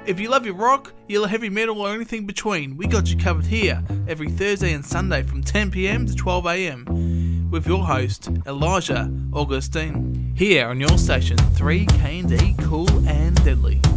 If you love your rock, you love heavy metal or anything between, we got you covered here every Thursday and Sunday from 10 PM to 12 AM with your host, Elijah Augustine, here on your station 3KD Cool and Deadly.